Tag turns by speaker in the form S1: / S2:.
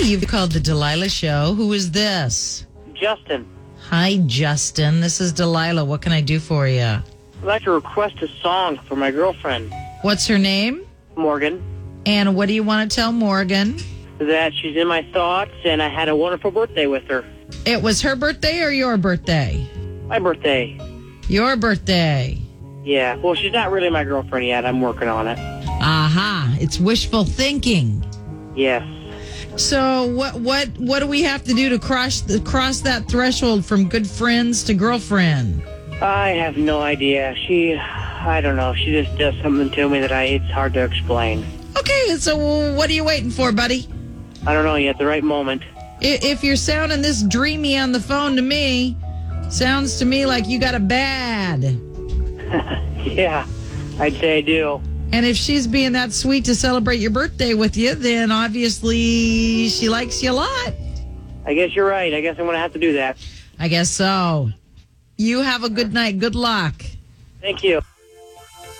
S1: you've called the Delilah Show. Who is this?
S2: Justin.
S1: Hi, Justin. This is Delilah. What can I do for you?
S2: I'd like to request a song for my girlfriend,
S1: What's her name?
S2: Morgan,
S1: And what do you want to tell Morgan?
S2: that she's in my thoughts and I had a wonderful birthday with her.
S1: It was her birthday or your birthday?
S2: My birthday.
S1: Your birthday.
S2: Yeah. Well, she's not really my girlfriend yet. I'm working on it.
S1: Aha. It's wishful thinking.
S2: Yes.
S1: So what do we have to do to cross that threshold from good friends to girlfriend?
S2: I have no idea. I don't know. She just does something to me that it's hard to explain.
S1: Okay, so what are you waiting for, buddy?
S2: I don't know yet. The right moment.
S1: If you're sounding this dreamy on the phone to me, sounds to me like you got a bad.
S2: Yeah, I'd say I do.
S1: And if she's being that sweet to celebrate your birthday with you, then obviously she likes you a lot.
S2: I guess you're right. I guess I'm going to have to do that.
S1: I guess so. You have a good night. Good luck.
S2: Thank you.